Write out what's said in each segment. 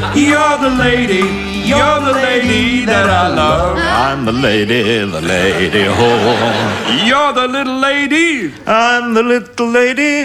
You're the lady that I love. I'm the lady, oh. You're the little lady. I'm the little lady.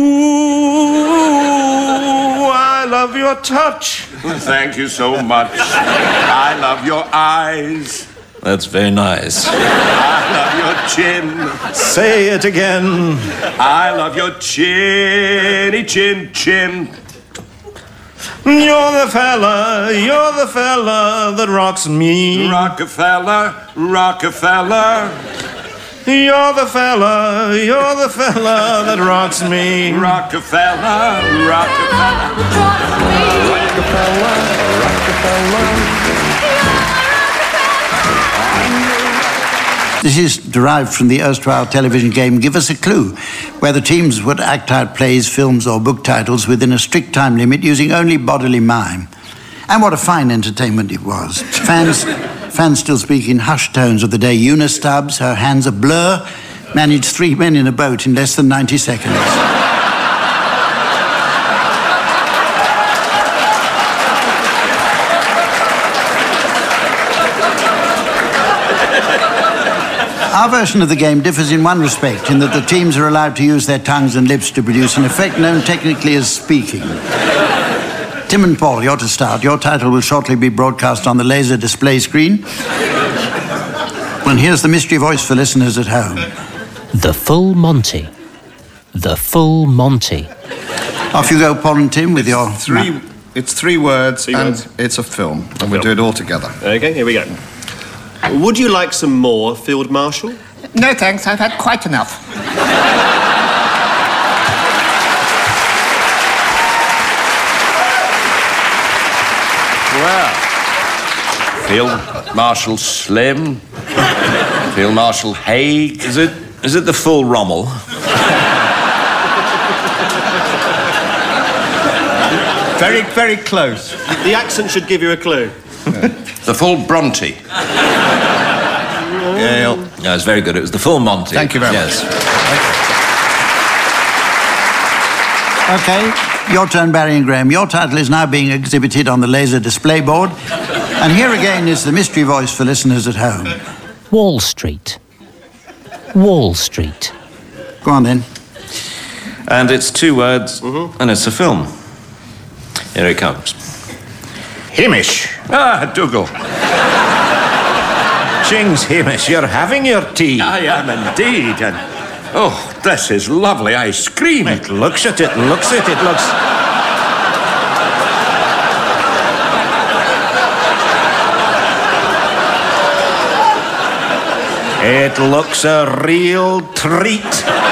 Ooh, I love your touch. Thank you so much. I love your eyes. That's very nice. I love your chin. Say it again. I love your chinny chin. You're the fella that rocks me. Rockefeller. You're the fella that rocks me. Rockefeller. This is derived from the erstwhile television game Give Us a Clue, where the teams would act out plays, films or book titles within a strict time limit using only bodily mime. And what a fine entertainment it was. Fans still speak in hushed tones of the day Una Stubbs, her hands a blur, managed 3 men in a boat in less than 90 seconds. Our version of the game differs in one respect, in that the teams are allowed to use their tongues and lips to produce an effect known technically as speaking. Tim and Paul, you're to start. Your title will shortly be broadcast on the laser display screen. And here's the mystery voice for listeners at home. The Full Monty. The Full Monty. Off you go, Paul and Tim, with your... It's 3 words, and it's a film. And we'll do it all together. OK, here we go. Would you like some more, Field Marshal? No, thanks. I've had quite enough. Well, Field Marshal Slim, Field Marshal Haig. Is it the full Rommel? Very, very close. The accent should give you a clue. The full Bronte. Yeah, it's very good. It was the full Monty. Thank you very much. OK, your turn, Barry and Graham. Your title is now being exhibited on the laser display board. And here again is the mystery voice for listeners at home. Wall Street. Wall Street. Go on, then. And it's 2 words, and it's a film. Here it comes. Hamish. Ah, Dougal. Jings, Hamish, you're having your tea. I am indeed, and... Oh, this is lovely ice cream. It looks at it, looks. It looks a real treat.